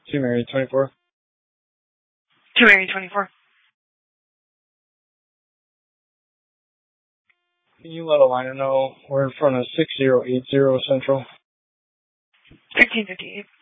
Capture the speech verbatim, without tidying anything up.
Two Mary, twenty-four. Two Mary, twenty-four. Can you let Alina know we're in front of six zero eight zero Central? thirteen fifty-eight.